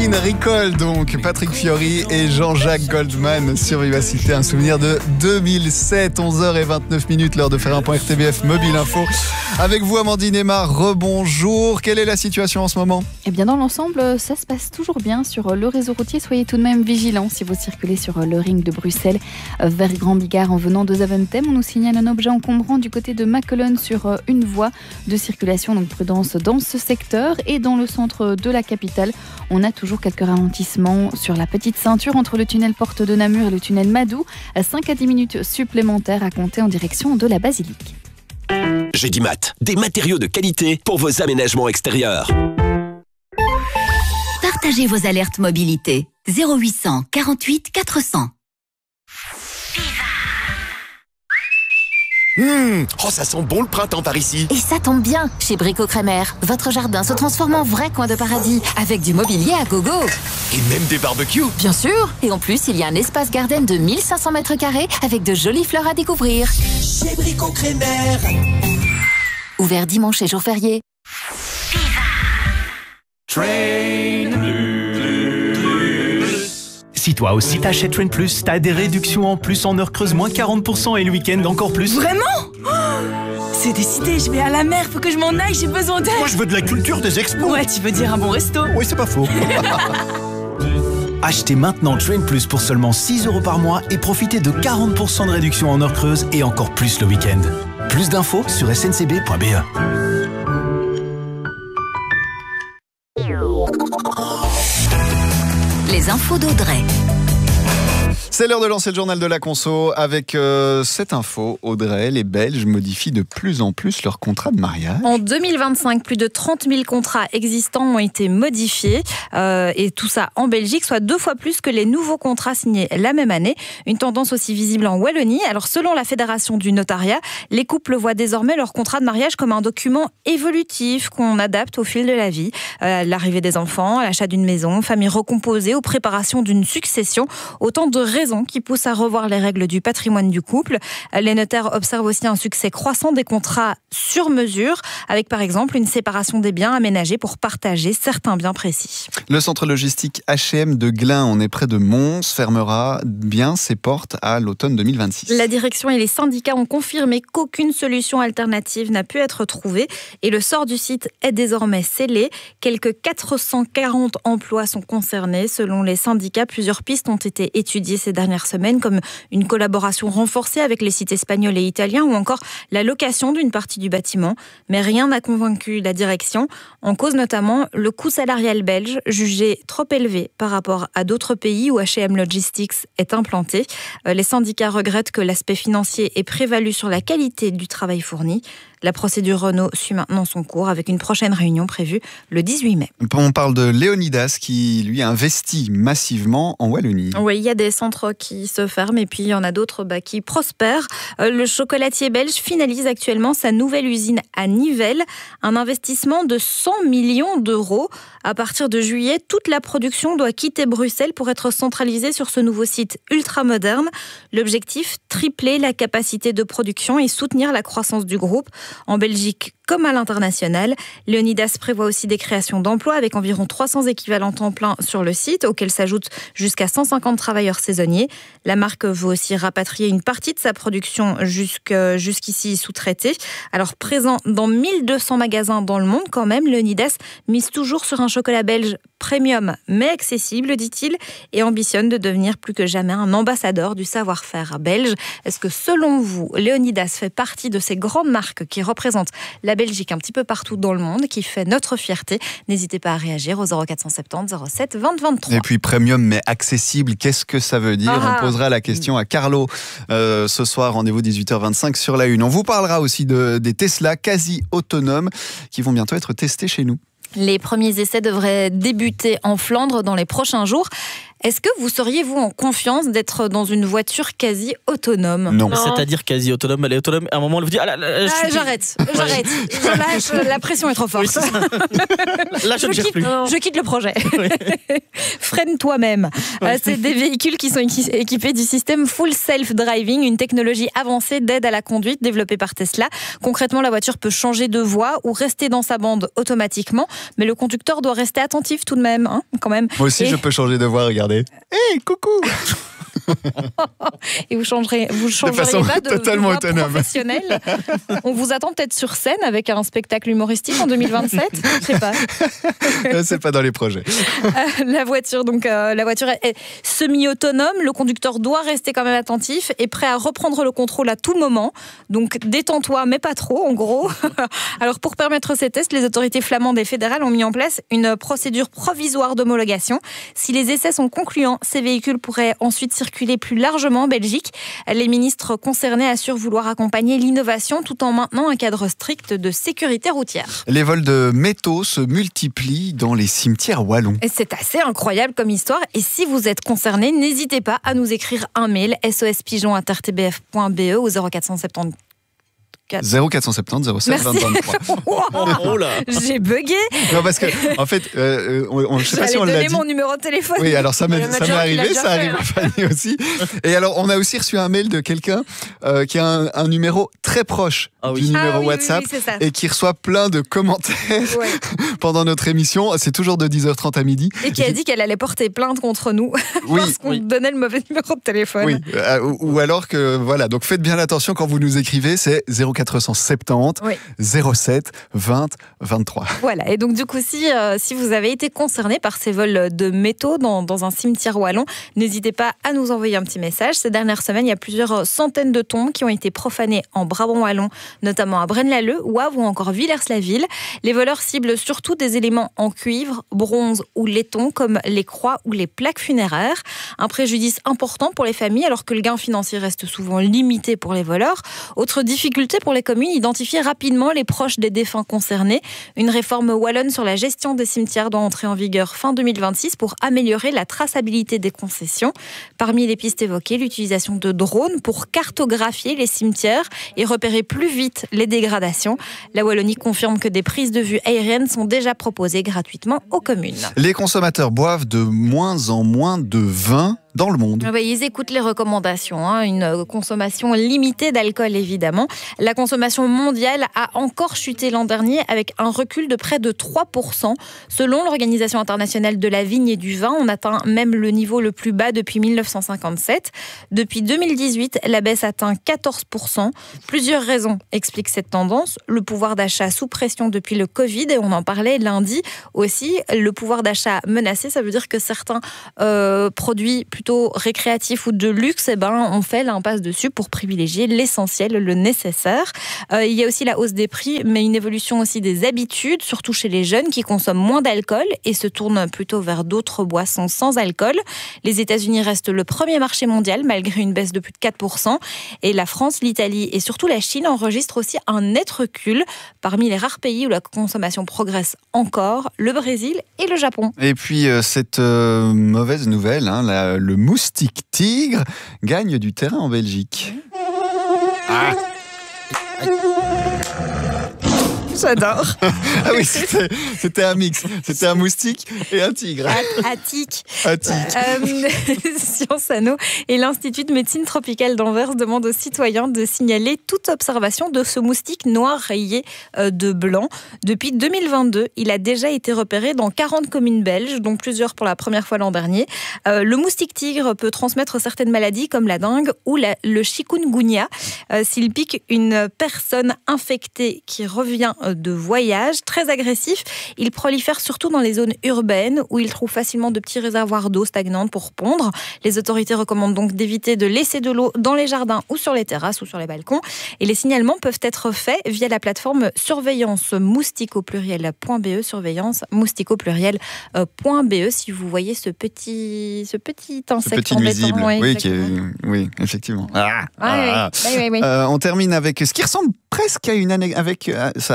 Total Recall, donc Patrick Fiori et Jean-Jacques Goldman sur Vivacité, un souvenir de 2007, 11h29, l'heure de faire un point RTBF Mobile Info. Avec vous Amandine Aymar, rebonjour. Quelle est la situation en ce moment ? Eh bien dans l'ensemble, ça se passe toujours bien sur le réseau routier. Soyez tout de même vigilants si vous circulez sur le ring de Bruxelles vers Grand Bigard en venant de Zaventem. On nous signale un objet encombrant du côté de Macolone sur une voie de circulation, donc prudence dans ce secteur. Et dans le centre de la capitale, on a toujours quelques ralentissements sur la petite ceinture entre le tunnel Porte de Namur et le tunnel Madou. 5 à 10 minutes supplémentaires à compter en direction de la Basilique. Gédimat, des matériaux de qualité pour vos aménagements extérieurs. Partagez vos alertes mobilité. 0800 48 400. Oh, ça sent bon le printemps par ici. Et ça tombe bien, chez Brico Crémer, votre jardin se transforme en vrai coin de paradis, avec du mobilier à gogo. Et même des barbecues. Bien sûr. Et en plus, il y a un espace garden de 1500 mètres carrés avec de jolies fleurs à découvrir. Chez Brico Crémer. Ouvert dimanche et jour férié. Si toi aussi t'achètes Train Plus, t'as des réductions en plus en heures creuses, moins 40% et le week-end encore plus. Vraiment ? C'est décidé, je vais à la mer, faut que je m'en aille, j'ai besoin d'aide. Moi je veux de la culture des expos. Ouais, tu veux dire un bon resto ? Oui, c'est pas faux. Achetez maintenant Train Plus pour seulement 6 € par mois et profitez de 40% de réduction en heures creuses et encore plus le week-end. Plus d'infos sur sncb.be. Les infos d'Audrey. C'est l'heure de lancer le journal de la conso avec cette info. Audrey, les Belges modifient de plus en plus leurs contrats de mariage. En 2025, plus de 30 000 contrats existants ont été modifiés et tout ça en Belgique, soit 2 fois plus que les nouveaux contrats signés la même année. Une tendance aussi visible en Wallonie. Alors selon la Fédération du notariat, les couples voient désormais leur contrat de mariage comme un document évolutif qu'on adapte au fil de la vie. L'arrivée des enfants, l'achat d'une maison, famille recomposée ou préparation d'une succession. Autant de raisons qui poussent à revoir les règles du patrimoine du couple. Les notaires observent aussi un succès croissant des contrats sur mesure, avec par exemple une séparation des biens aménagés pour partager certains biens précis. Le centre logistique H&M de Glun, on est près de Mons, fermera bien ses portes à l'automne 2026. La direction et les syndicats ont confirmé qu'aucune solution alternative n'a pu être trouvée et le sort du site est désormais scellé. Quelques 440 emplois sont concernés. Selon les syndicats, plusieurs pistes ont été étudiées ces dernières semaines, comme une collaboration renforcée avec les sites espagnols et italiens ou encore la location d'une partie du bâtiment. Mais rien n'a convaincu la direction. En cause notamment le coût salarial belge, jugé trop élevé par rapport à d'autres pays où H&M Logistics est implanté. Les syndicats regrettent que l'aspect financier ait prévalu sur la qualité du travail fourni. La procédure Renault suit maintenant son cours avec une prochaine réunion prévue le 18 mai. On parle de Léonidas qui, lui, investit massivement en Wallonie. Oui, il y a des centres qui se ferment et puis il y en a d'autres qui prospèrent. Le chocolatier belge finalise actuellement sa nouvelle usine à Nivelles. Un investissement de 100 millions d'euros. À partir de juillet, toute la production doit quitter Bruxelles pour être centralisée sur ce nouveau site ultra moderne. L'objectif, tripler la capacité de production et soutenir la croissance du groupe. En Belgique comme à l'international, Léonidas prévoit aussi des créations d'emplois avec environ 300 équivalents temps plein sur le site, auxquels s'ajoutent jusqu'à 150 travailleurs saisonniers. La marque veut aussi rapatrier une partie de sa production jusqu'ici sous-traitée. Alors présent dans 1200 magasins dans le monde quand même, Léonidas mise toujours sur un chocolat belge premium mais accessible, dit-il, et ambitionne de devenir plus que jamais un ambassadeur du savoir-faire belge. Est-ce que selon vous, Léonidas fait partie de ces grandes marques qui représentent la Belgique un petit peu partout dans le monde, qui fait notre fierté? N'hésitez pas à réagir au 0470 07 20 23. Et puis premium mais accessible, qu'est-ce que ça veut dire? On posera la question à Carlo ce soir, rendez-vous 18h25 sur la Une. On vous parlera aussi des Tesla quasi autonomes qui vont bientôt être testés chez nous. Les premiers essais devraient débuter en Flandre dans les prochains jours. Est-ce que vous seriez, vous, en confiance d'être dans une voiture quasi autonome ? Non. C'est-à-dire quasi autonome, elle est autonome. À un moment, elle vous dit j'arrête. Je lâche, la pression est trop forte. Oui, là, je ne gère plus. Je quitte le projet. Oui. Freine toi-même. C'est des véhicules qui sont équipés du système Full Self-Driving, une technologie avancée d'aide à la conduite développée par Tesla. Concrètement, la voiture peut changer de voie ou rester dans sa bande automatiquement, mais le conducteur doit rester attentif tout de même, quand même. Moi aussi, je peux changer de voie, regardez. Hé, coucou. Et vous changeriez façon pas de totalement voie autonome. Professionnelle. On vous attend peut-être sur scène avec un spectacle humoristique en 2027. Je sais pas. C'est pas dans les projets. La voiture est semi-autonome. Le conducteur doit rester quand même attentif et prêt à reprendre le contrôle à tout moment. Donc détends-toi, mais pas trop, en gros. Alors pour permettre ces tests, les autorités flamandes et fédérales ont mis en place une procédure provisoire d'homologation. Si les essais sont concluants, ces véhicules pourraient ensuite circuler plus largement en Belgique. Les ministres concernés assurent vouloir accompagner l'innovation tout en maintenant un cadre strict de sécurité routière. Les vols de métaux se multiplient dans les cimetières wallons. Et c'est assez incroyable comme histoire. Et si vous êtes concerné, n'hésitez pas à nous écrire un mail sospigeon@rtbf.be au 0470 0470 07 23. Oh là. J'ai bugué. Non, parce que, en fait, je sais pas si on l'a dit. J'allais donner mon numéro de téléphone. Oui, alors ça m'est arrivé, ça arrive à Fanny aussi. Et alors, on a aussi reçu un mail de quelqu'un qui a un numéro très proche du numéro WhatsApp et qui reçoit plein de commentaires pendant notre émission. C'est toujours de 10h30 à midi. Et qui a dit qu'elle allait porter plainte contre nous parce qu'on donnait le mauvais numéro de téléphone. Oui, ou alors que, voilà, donc faites bien attention quand vous nous écrivez, c'est 0470 07 20 23. Voilà, et donc du coup, si vous avez été concerné par ces vols de métaux dans un cimetière wallon, n'hésitez pas à nous envoyer un petit message. Ces dernières semaines, il y a plusieurs centaines de tombes qui ont été profanées en Brabant wallon, notamment à Braine-l'Alleud, Wavre ou encore Villers-la-Ville. Les voleurs ciblent surtout des éléments en cuivre, bronze ou laiton, comme les croix ou les plaques funéraires. Un préjudice important pour les familles, alors que le gain financier reste souvent limité pour les voleurs. Autre difficulté pour les communes, identifier rapidement les proches des défunts concernés. Une réforme wallonne sur la gestion des cimetières doit entrer en vigueur fin 2026 pour améliorer la traçabilité des concessions. Parmi les pistes évoquées, l'utilisation de drones pour cartographier les cimetières et repérer plus vite les dégradations. La Wallonie confirme que des prises de vue aériennes sont déjà proposées gratuitement aux communes. Les consommateurs boivent de moins en moins de vin dans le monde. Ils écoutent les recommandations, une consommation limitée d'alcool évidemment. La consommation mondiale a encore chuté l'an dernier avec un recul de près de 3%. Selon l'Organisation internationale de la vigne et du vin, on atteint même le niveau le plus bas depuis 1957. Depuis 2018, la baisse atteint 14%. Plusieurs raisons expliquent cette tendance. Le pouvoir d'achat sous pression depuis le Covid, et on en parlait lundi aussi. Le pouvoir d'achat menacé, ça veut dire que certains produits plutôt récréatifs ou de luxe, on fait l'impasse dessus pour privilégier l'essentiel, le nécessaire. Il y a aussi la hausse des prix, mais une évolution aussi des habitudes, surtout chez les jeunes qui consomment moins d'alcool et se tournent plutôt vers d'autres boissons sans alcool. Les États-Unis restent le premier marché mondial malgré une baisse de plus de 4%. Et la France, l'Italie et surtout la Chine enregistrent aussi un net recul. Parmi les rares pays où la consommation progresse encore, le Brésil et le Japon. Et puis cette mauvaise nouvelle, le moustique tigre gagne du terrain en Belgique. J'adore. Ah oui, c'était un mix. C'était un moustique et un tigre. Attique. Attique. Sciences Anno et l'Institut de médecine tropicale d'Anvers demandent aux citoyens de signaler toute observation de ce moustique noir rayé de blanc. Depuis 2022, il a déjà été repéré dans 40 communes belges, dont plusieurs pour la première fois l'an dernier. Le moustique tigre peut transmettre certaines maladies comme la dengue ou le chikungunya. S'il pique une personne infectée qui revient de voyage, très agressif, il prolifère surtout dans les zones urbaines où il trouve facilement de petits réservoirs d'eau stagnante pour pondre. Les autorités recommandent donc d'éviter de laisser de l'eau dans les jardins ou sur les terrasses ou sur les balcons. Et les signalements peuvent être faits via la plateforme surveillance moustique au pluriel.be, surveillance moustique au pluriel.be. Si vous voyez ce petit insecte nuisible, embêtant, oui, effectivement. Oui. On termine avec ce qui ressemble presque à une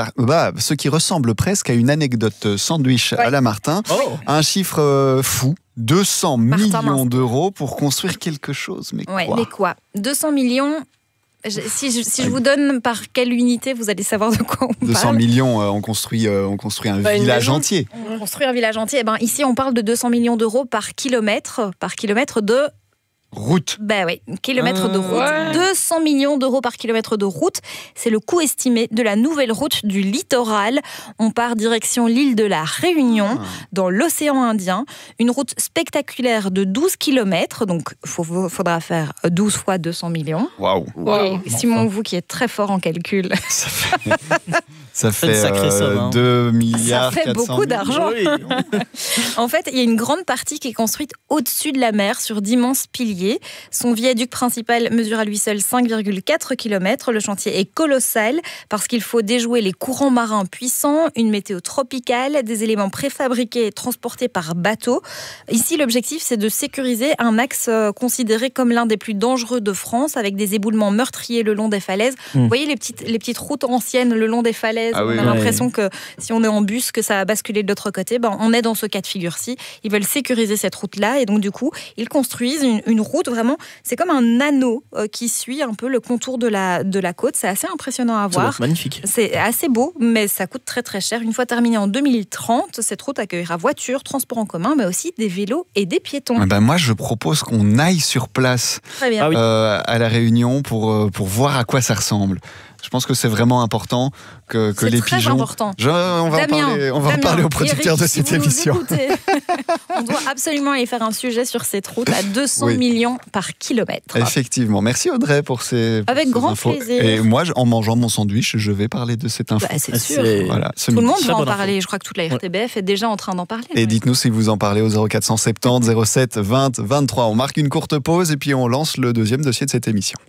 ce qui ressemble presque à une anecdote sandwich à la Martin. Un chiffre fou 200 Martin millions Mince. d'euros pour construire quelque chose. Mais Ouais, quoi mais quoi 200 millions. Si je vous donne par quelle unité, vous allez savoir de quoi on 200 parle. millions, on construit un Bah, une village maison. entier. On construit un village entier. Eh ben, ici, on parle de 200 millions d'euros par kilomètre de... Route. Ben oui, kilomètre de route. Ouais. 200 millions d'euros par kilomètre de route. C'est le coût estimé de la nouvelle route du littoral. On part direction l'île de la Réunion, dans l'océan Indien. Une route spectaculaire de 12 kilomètres. Donc, il faudra faire 12 fois 200 millions. Waouh. Wow. Et Simon, vous qui êtes très fort en calcul, Ça fait une sacrée somme, hein. 2 milliards ça fait 400 beaucoup d'argent. Oui. En fait, il y a une grande partie qui est construite au-dessus de la mer sur d'immenses piliers. Son viaduc principal mesure à lui seul 5,4 km. Le chantier est colossal parce qu'il faut déjouer les courants marins puissants, une météo tropicale, des éléments préfabriqués transportés par bateau. Ici, l'objectif, c'est de sécuriser un axe considéré comme l'un des plus dangereux de France, avec des éboulements meurtriers le long des falaises. Vous voyez les petites routes anciennes le long des falaises. Ah oui, on a oui. l'impression que si on est en bus, que ça va basculer de l'autre côté. Ben, on est dans ce cas de figure-ci. Ils veulent sécuriser cette route-là et donc du coup, ils construisent une route vraiment. C'est comme un anneau qui suit un peu le contour de la côte. C'est assez impressionnant à Ça doit voir. être magnifique. C'est assez beau, mais ça coûte très très cher. Une fois terminée en 2030, cette route accueillera voitures, transports en commun, mais aussi des vélos et des piétons. Ah ben moi, je propose qu'on aille sur place Très bien. Ah oui. à la Réunion pour voir à quoi ça ressemble. Je pense que c'est vraiment important que C'est les très pigeons. important. On va en Damien, parler aux producteurs Eric, de si cette vous nous émission. écoutez, on doit absolument aller faire un sujet sur cette route à 200 Oui. millions par kilomètre. Effectivement. Merci Audrey pour ces Avec ces grand infos. plaisir. Et moi, en mangeant mon sandwich, je vais parler de cette info. Bah, c'est sûr. Voilà, ce Tout le midi. monde Très va en bonne info. parler. Je crois que toute la RTBF est déjà en train d'en parler. Et dites-nous si vous en parlez au 0470 07 20 23. On marque une courte pause et puis on lance le deuxième dossier de cette émission.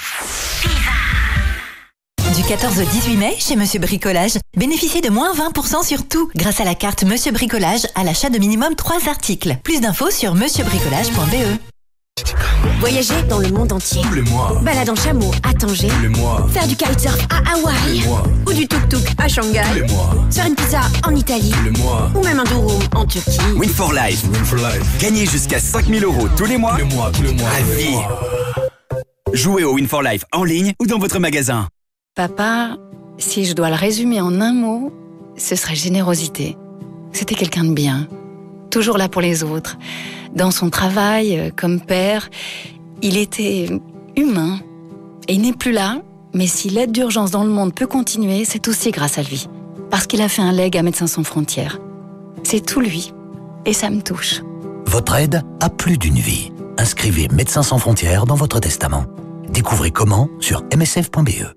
Du 14 au 18 mai, chez Monsieur Bricolage, bénéficiez de moins 20% sur tout grâce à la carte Monsieur Bricolage à l'achat de minimum 3 articles. Plus d'infos sur monsieurbricolage.be. Voyager dans le monde entier. Tous les mois. Balade en chameau à Tanger. Tous les mois. Faire du kitesurf à Hawaï. Tous les mois. Ou du tuk-tuk à Shanghai. Tous les mois. Faire une pizza en Italie. Tous les mois. Ou même un durum en Turquie. Win for Life. Win for life. Gagnez jusqu'à 5 000 € tous les mois. Tous les mois, tous les mois. À vie. Jouez au Win for Life en ligne ou dans votre magasin. Papa, si je dois le résumer en un mot, ce serait générosité. C'était quelqu'un de bien, toujours là pour les autres. Dans son travail, comme père, il était humain. Et il n'est plus là, mais si l'aide d'urgence dans le monde peut continuer, c'est aussi grâce à lui. Parce qu'il a fait un leg à Médecins sans frontières. C'est tout lui. Et ça me touche. Votre aide a plus d'une vie. Inscrivez Médecins sans frontières dans votre testament. Découvrez comment sur msf.be.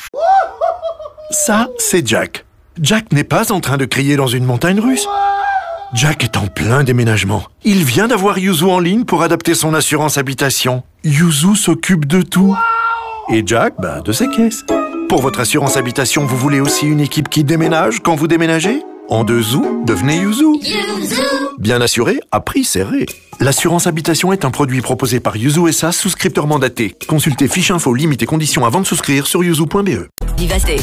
Ça, c'est Jack. Jack n'est pas en train de crier dans une montagne russe. Jack est en plein déménagement. Il vient d'avoir Yuzu en ligne pour adapter son assurance habitation. Yuzu s'occupe de tout. Et Jack, de ses caisses. Pour votre assurance habitation, vous voulez aussi une équipe qui déménage quand vous déménagez ? En 2 zou, devenez Yuzu. Bien assuré, à prix serré. L'assurance habitation est un produit proposé par Yuzu SA, souscripteur mandaté. Consultez fiche info, limites et conditions avant de souscrire sur yuzu.be. Vivacité.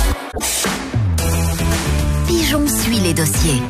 Pigeon suit les dossiers.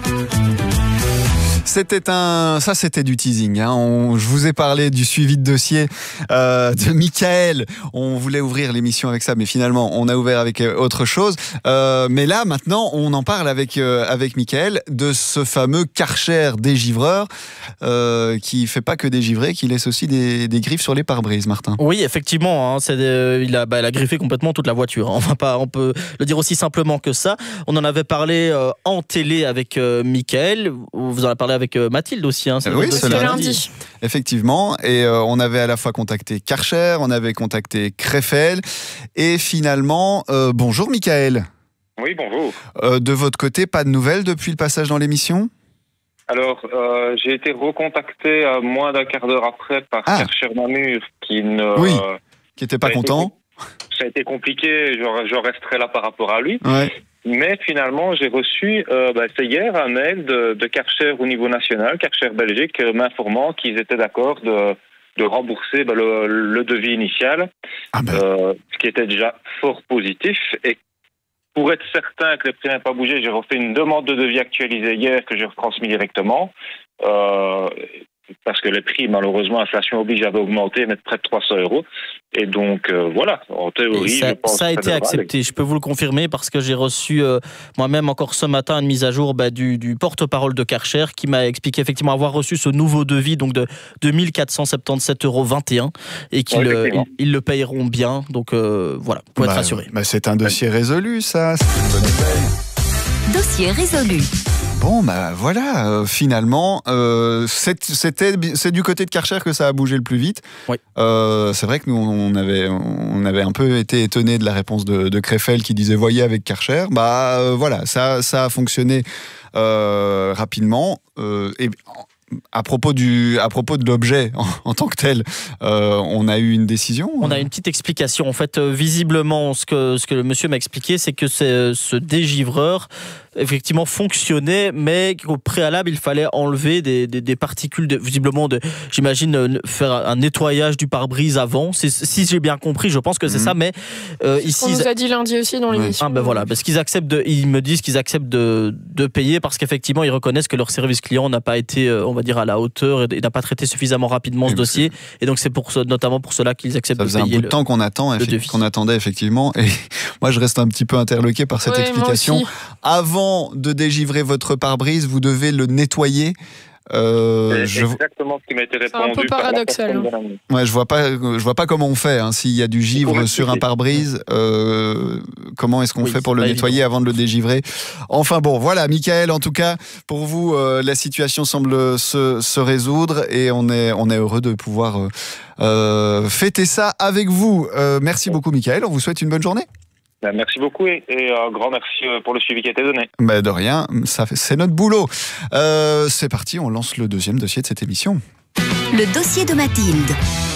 C'était du teasing. Hein. Je vous ai parlé du suivi de dossier de Michael. On voulait ouvrir l'émission avec ça, mais finalement, on a ouvert avec autre chose. Mais là, maintenant, on en parle avec Michael de ce fameux Karcher dégivreur qui fait pas que dégivrer, qui laisse aussi des griffes sur les pare-brises, Martin. Oui, effectivement. Hein, il a griffé complètement toute la voiture. On peut le dire aussi simplement que ça. On en avait parlé en télé avec Michael. Vous en avez parlé avec Mathilde aussi. Hein, oui, c'est lundi. Effectivement. Et on avait à la fois contacté Karcher, on avait contacté Krefel. Et finalement, bonjour Michael. Oui, bonjour. De votre côté, pas de nouvelles depuis le passage dans l'émission ? Alors, j'ai été recontacté moins d'un quart d'heure après par Karcher Namur qui n'était pas content. Ça a été compliqué, je resterai là par rapport à lui. Ouais. Mais finalement, j'ai reçu, c'est hier, un mail de Karcher au niveau national, Karcher Belgique, m'informant qu'ils étaient d'accord de rembourser le devis initial, ce qui était déjà fort positif. Et pour être certain que les prix n'aient pas bougé, j'ai refait une demande de devis actualisée hier que j'ai retransmis directement. parce que les prix, malheureusement, l'inflation oblige, avaient augmenté, mais de près de 300 €. Et donc, voilà, en théorie, ça, je pense ça a que été accepté, je peux vous le confirmer, parce que j'ai reçu moi-même encore ce matin une mise à jour du porte-parole de Karcher qui m'a expliqué effectivement avoir reçu ce nouveau devis donc de 2177,21 € et qu'ils le payeront bien. Donc voilà, pour être rassuré. C'est un dossier résolu, ça. C'est une bonne nouvelle. Dossier résolu. Bon, voilà, finalement, c'est du côté de Karcher que ça a bougé le plus vite. Oui. C'est vrai que nous, on avait un peu été étonnés de la réponse de Krefeld qui disait « voyez avec Karcher ». Voilà, ça a fonctionné rapidement. Et à propos de l'objet en tant que tel, on a eu une décision. On a une petite explication. En fait, visiblement, ce que le monsieur m'a expliqué, c'est que ce dégivreur effectivement fonctionnait, mais qu'au préalable, il fallait enlever des particules, visiblement, j'imagine, faire un nettoyage du pare-brise avant. Si j'ai bien compris, je pense que c'est ça, mais ici... On nous a dit lundi aussi dans l'émission. Voilà, parce qu'ils ils me disent qu'ils acceptent de payer parce qu'effectivement, ils reconnaissent que leur service client n'a pas été, on va dire, à la hauteur et n'a pas traité suffisamment rapidement ce dossier. Et donc, c'est notamment pour cela qu'ils acceptent de payer. Ça faisait un bout de temps qu'on attendait, effectivement. Et moi, je reste un petit peu interloqué par cette explication. Avant de dégivrer votre pare-brise, vous devez le nettoyer. C'est exactement ce qui m'a été répondu. C'est un peu paradoxal. Ouais, je vois pas comment on fait. S'il y a du givre sur un pare-brise, comment est-ce qu'on fait pour le nettoyer avant de le dégivrer? Enfin bon, voilà, Michael, en tout cas, pour vous, la situation semble se résoudre et on est heureux de pouvoir fêter ça avec vous. Merci beaucoup, Michael. On vous souhaite une bonne journée. Merci beaucoup et un grand merci pour le suivi qui a été donné. De rien, c'est notre boulot. C'est parti, on lance le deuxième dossier de cette émission. Le dossier de Mathilde.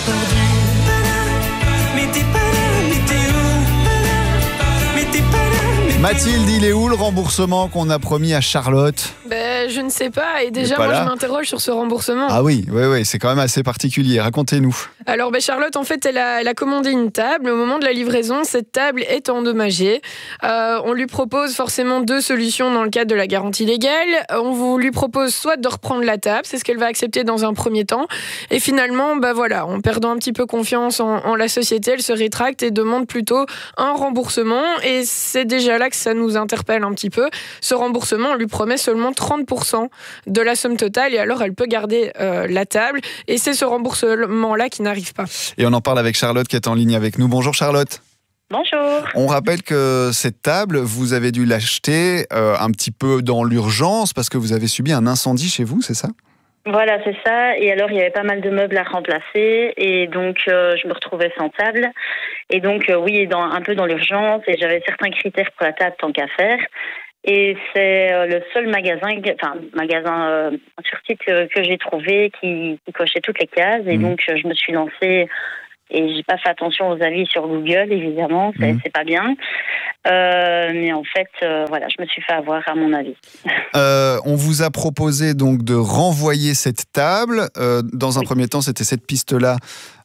Mathilde, il est où le remboursement qu'on a promis à Charlotte ? Je ne sais pas. Et déjà, moi, je m'interroge sur ce remboursement. Ah oui, c'est quand même assez particulier. Racontez-nous. Alors, Charlotte, en fait, elle a commandé une table. Au moment de la livraison, cette table est endommagée. On lui propose forcément 2 solutions dans le cadre de la garantie légale. On lui propose soit de reprendre la table, c'est ce qu'elle va accepter dans un premier temps. Et finalement, en perdant un petit peu confiance en la société, elle se rétracte et demande plutôt un remboursement. Et c'est déjà là que ça nous interpelle un petit peu. Ce remboursement, on lui promet seulement 30% de la somme totale et alors elle peut garder la table et c'est ce remboursement-là qui n'arrive pas. Et on en parle avec Charlotte qui est en ligne avec nous. Bonjour Charlotte. Bonjour. On rappelle que cette table, vous avez dû l'acheter un petit peu dans l'urgence parce que vous avez subi un incendie chez vous, c'est ça ? Voilà, c'est ça. Et alors, il y avait pas mal de meubles à remplacer. Et donc, je me retrouvais sans table. Et donc, un peu dans l'urgence. Et j'avais certains critères pour la table tant qu'à faire. Et c'est le seul magasin sur site que j'ai trouvé qui cochait toutes les cases. Et donc, je me suis lancée et j'ai pas fait attention aux avis sur Google, évidemment. C'est pas bien. Mais en fait, je me suis fait avoir à mon avis. On vous a proposé donc de renvoyer cette table. Dans un premier temps, c'était cette piste-là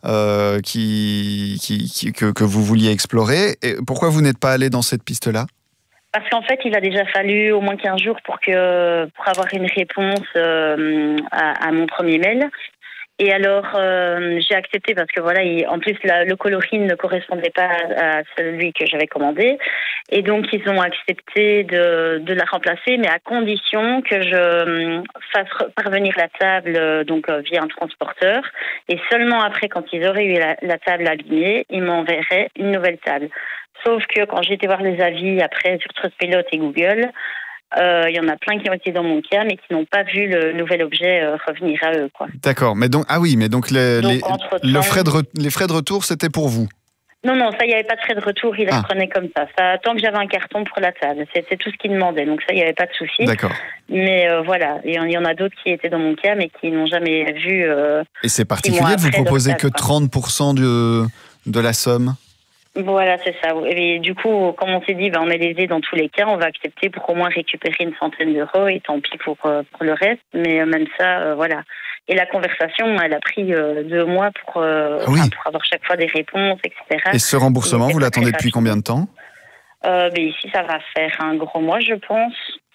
que vous vouliez explorer. Et pourquoi vous n'êtes pas allé dans cette piste-là ? Parce qu'en fait, il a déjà fallu au moins 15 jours pour avoir une réponse à mon premier mail. Et alors, j'ai accepté parce que en plus, le coloris ne correspondait pas à celui que j'avais commandé. Et donc, ils ont accepté de la remplacer, mais à condition que je fasse parvenir la table via un transporteur. Et seulement après, quand ils auraient eu la table abîmée, ils m'enverraient une nouvelle table. Sauf que quand j'ai été voir les avis après sur Trustpilot et Google, il y en a plein qui ont été dans mon cas, mais qui n'ont pas vu le nouvel objet revenir à eux, quoi. D'accord, mais donc les frais de retour, c'était pour vous? Non, ça, il n'y avait pas de frais de retour, il les prenait comme ça. Tant que j'avais un carton pour la table, c'est tout ce qu'il demandait, donc ça, il n'y avait pas de souci. D'accord. Mais il y en a d'autres qui étaient dans mon cas, mais qui n'ont jamais vu... Et c'est particulier de vous proposer que 30% de la somme? Voilà, c'est ça. Et du coup, comme on s'est dit, on est lésé dans tous les cas, on va accepter pour au moins récupérer une centaine d'euros et tant pis pour le reste. Mais même ça, voilà. Et la conversation, elle a pris 2 mois pour avoir chaque fois des réponses, etc. Et ce remboursement, vous l'attendez depuis combien de temps? Ici, ça va faire un gros mois, je pense.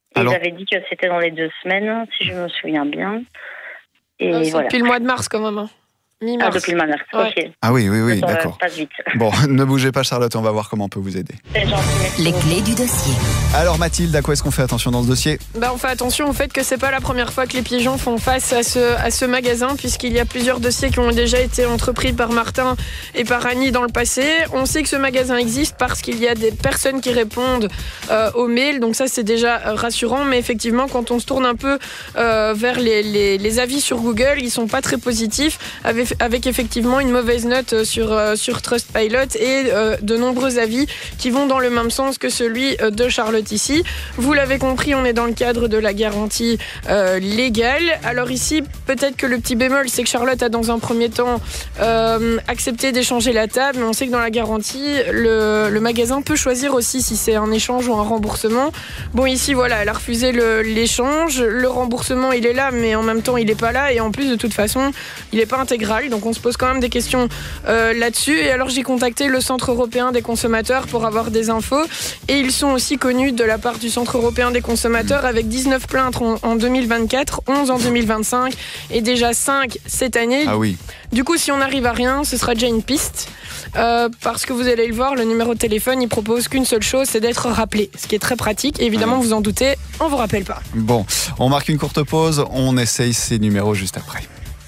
Et Alors- ils avaient dit que c'était dans les 2 semaines, si je me souviens bien. Et C'est voilà. depuis le mois de mars quand même. Mi-mars. Depuis le mois de mars, Ouais. ok. Ah oui, Ça d'accord. passe vite. Bon, ne bougez pas Charlotte, on va voir comment on peut vous aider. C'est gentil, merci. Les clés du dossier. Alors Mathilde, à quoi est-ce qu'on fait attention dans ce dossier? On fait attention au fait que c'est pas la première fois que les pigeons font face à ce magasin, puisqu'il y a plusieurs dossiers qui ont déjà été entrepris par Martin et par Annie dans le passé. On sait que ce magasin existe parce qu'il y a des personnes qui répondent aux mails, donc ça c'est déjà rassurant, mais effectivement quand on se tourne un peu vers les avis sur Google, ils sont pas très positifs, avec effectivement une mauvaise note sur Trustpilot et de nombreux avis qui vont dans le même sens que celui de Charlotte ici. Vous l'avez compris, on est dans le cadre de la garantie légale. Alors ici, peut-être que le petit bémol, c'est que Charlotte a dans un premier temps accepté d'échanger la table, mais on sait que dans la garantie, le magasin peut choisir aussi si c'est un échange ou un remboursement. Bon, ici, voilà, elle a refusé l'échange. Le remboursement, il est là, mais en même temps, il n'est pas là. Et en plus, de toute façon, il n'est pas intégral. Donc, on se pose quand même des questions là-dessus. Et alors, j'ai contacté le Centre européen des consommateurs pour avoir des infos. Et ils sont aussi connus de la part du Centre européen des consommateurs avec 19 plaintes en 2024, 11 en 2025 et déjà 5 cette année. Ah oui. Du coup, si on n'arrive à rien, ce sera déjà une piste. Parce que vous allez le voir, le numéro de téléphone, il propose qu'une seule chose, c'est d'être rappelé. Ce qui est très pratique. Et évidemment, vous en doutez, on vous rappelle pas. Bon, on marque une courte pause, on essaye ces numéros juste après.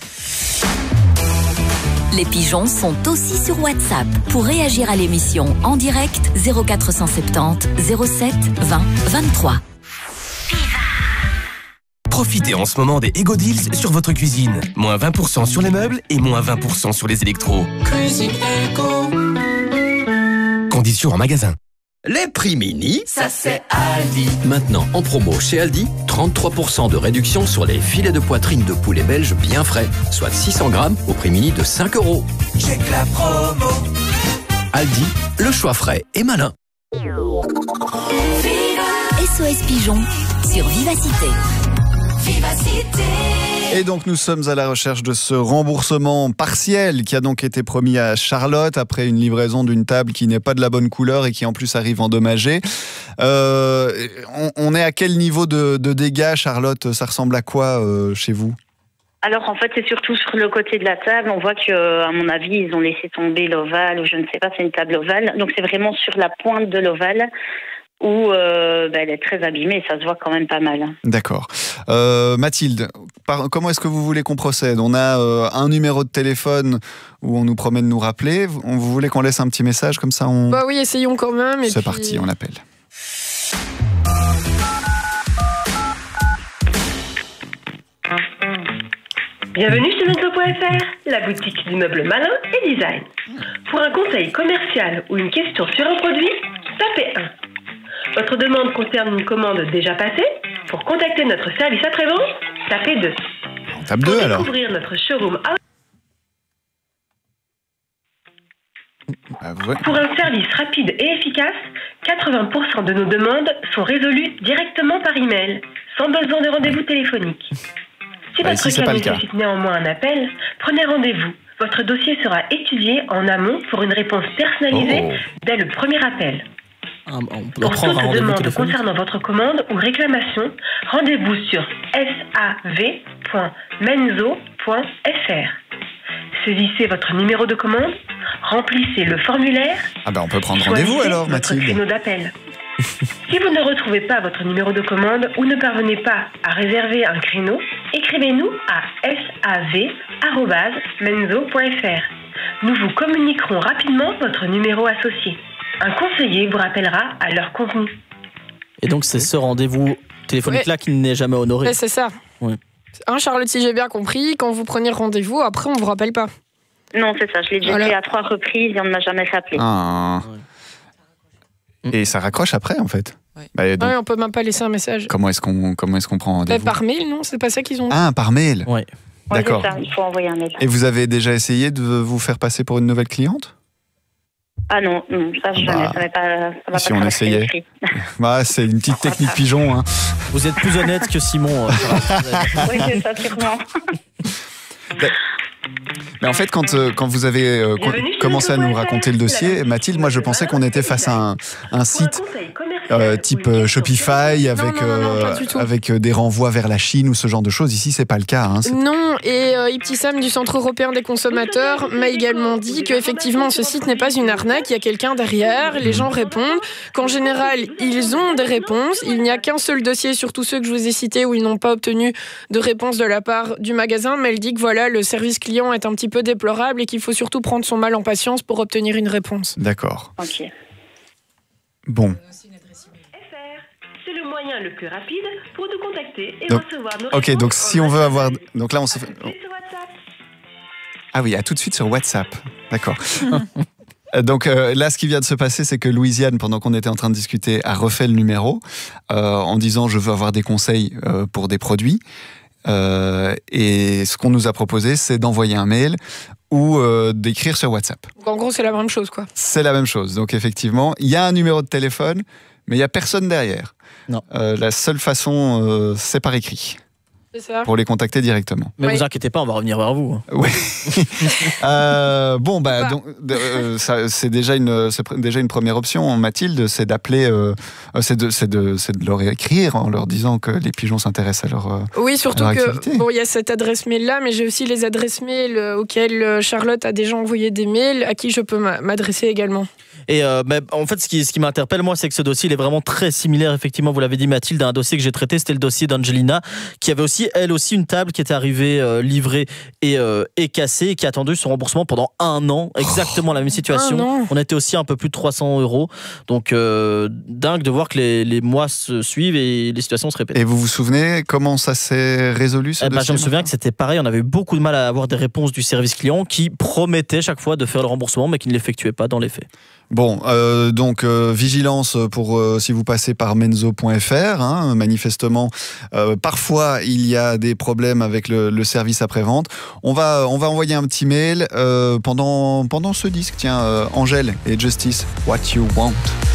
Les pigeons sont aussi sur WhatsApp. Pour réagir à l'émission en direct, 0470 07 20 23. Profitez en ce moment des Ego Deals sur votre cuisine. Moins 20% sur les meubles et moins 20% sur les électros. Cuisine Ego. Conditions en magasin. Les prix mini, ça c'est Aldi. Maintenant en promo chez Aldi, 33% de réduction sur les filets de poitrine de poulet belge bien frais, soit 600 grammes au prix mini de 5 €. Check la promo. Aldi, le choix frais et malin. SOS Pigeon sur Vivacité. Vivacité. Et donc nous sommes à la recherche de ce remboursement partiel qui a donc été promis à Charlotte après une livraison d'une table qui n'est pas de la bonne couleur et qui en plus arrive endommagée. On est à quel niveau de dégâts, Charlotte? Ça ressemble à quoi chez vous? Alors en fait, c'est surtout sur le côté de la table. On voit que, à mon avis, ils ont laissé tomber l'ovale ou je ne sais pas, c'est une table ovale. Donc c'est vraiment sur la pointe de l'ovale où elle est très abîmée. Ça se voit quand même pas mal. D'accord. Mathilde, comment est-ce que vous voulez qu'on procède? On a un numéro de téléphone où on nous promet de nous rappeler. Vous voulez qu'on laisse un petit message comme ça Bah oui, essayons quand même. C'est parti, on appelle. Bienvenue chez Menzo.fr, la boutique du meuble malin et design. Pour un conseil commercial ou une question sur un produit, tapez 1. Votre demande concerne une commande déjà passée? Pour contacter notre service après-vente, tapez 2. On tape 2 alors. Pour découvrir notre showroom Pour un service rapide et efficace, 80% de nos demandes sont résolues directement par email, sans besoin de rendez-vous téléphonique. Si votre cas nécessite néanmoins un appel, prenez rendez-vous. Votre dossier sera étudié en amont pour une réponse personnalisée dès le premier appel. On peut Pour prendre un toute rendez-vous demande téléphonique. concernant votre commande ou réclamation, rendez-vous sur sav.menzo.fr. Saisissez votre numéro de commande, remplissez le formulaire. Ah ben on peut prendre rendez-vous choisissez alors, votre Mathilde. créneau d'appel. Si vous ne retrouvez pas votre numéro de commande ou ne parvenez pas à réserver un créneau, écrivez-nous à sav@menzo.fr. Nous vous communiquerons rapidement votre numéro associé. Un conseiller vous rappellera à l'heure convenue. Et donc c'est ce rendez-vous téléphonique-là qui n'est jamais honoré. Ouais, c'est ça. Oui. Charlotte, si j'ai bien compris, quand vous prenez rendez-vous, après on vous rappelle pas. Non, c'est ça. Je l'ai déjà fait à 3 reprises et on ne m'a jamais rappelé. Ah. Et ça raccroche après en fait. Bah, donc, Ouais, on peut même pas laisser un message. comment est-ce qu'on prend rendez-vous? Par mail, non? C'est pas ça qu'ils ont dit. Ah, par mail. Ouais. D'accord. C'est ça, il faut envoyer un mail. Et vous avez déjà essayé de vous faire passer pour une nouvelle cliente? Ah non, ça jamais. Ça m'a pas Si on essayait. Bah, c'est une petite technique pigeon. Hein. Vous êtes plus honnête que Simon. Oui, c'est ça, sûrement. Mais en fait, quand vous avez commencé à nous raconter le dossier, Mathilde, moi je pensais qu'on était face à un site type Shopify avec des renvois vers la Chine ou ce genre de choses. Ici, c'est pas le cas. Non, et Iptisam du Centre européen des consommateurs m'a également dit qu'effectivement, ce site n'est pas une arnaque, il y a quelqu'un derrière, les gens répondent, qu'en général, ils ont des réponses. Il n'y a qu'un seul dossier sur tous ceux que je vous ai cités où ils n'ont pas obtenu de réponse de la part du magasin, mais elle dit que voilà, le service client est un petit peu déplorable et qu'il faut surtout prendre son mal en patience pour obtenir une réponse. D'accord. Ok. Bon. C'est le moyen le plus rapide pour nous contacter et donc, recevoir nos ok, donc si on veut avoir... Donc là, on se fait... Ah oui, à tout de suite sur WhatsApp. D'accord. Donc là, ce qui vient de se passer, c'est que Louisiane, pendant qu'on était en train de discuter, a refait le numéro en disant « je veux avoir des conseils pour des produits ». Et ce qu'on nous a proposé, c'est d'envoyer un mail ou d'écrire sur WhatsApp. Donc en gros, c'est la même chose, quoi. C'est la même chose. Donc effectivement, il y a un numéro de téléphone, mais il n'y a personne derrière. Non. La seule façon, c'est par écrit. C'est ça. Pour les contacter directement. Mais vous inquiétez pas, on va revenir vers vous. Oui. Bon, bah, donc, c'est déjà une première option, Mathilde, c'est d'appeler, c'est de leur écrire en leur disant que les pigeons s'intéressent à leur oui, surtout leur que activité. bon, il y a cette adresse mail là, mais j'ai aussi les adresses mail auxquelles Charlotte a déjà envoyé des mails, à qui je peux m'adresser également. Et en fait, ce qui m'interpelle, moi, c'est que ce dossier, il est vraiment très similaire, effectivement, vous l'avez dit, Mathilde, à un dossier que j'ai traité, c'était le dossier d'Angelina, qui avait aussi, elle aussi, une table qui était arrivée livrée et cassée, et qui a attendu son remboursement pendant 1 an, exactement la même situation. On était aussi un peu plus de 300 €. Donc, dingue de voir que les mois se suivent et les situations se répètent. Et vous vous souvenez comment ça s'est résolu, ce dossier? Je me souviens que c'était pareil, on avait eu beaucoup de mal à avoir des réponses du service client qui promettait chaque fois de faire le remboursement, mais qui ne l'effectuait pas dans les faits. Bon, donc vigilance pour si vous passez par menzo.fr. Manifestement, parfois il y a des problèmes avec le service après-vente. On va envoyer un petit mail pendant ce disque. Tiens, Angèle et Justice, What You Want.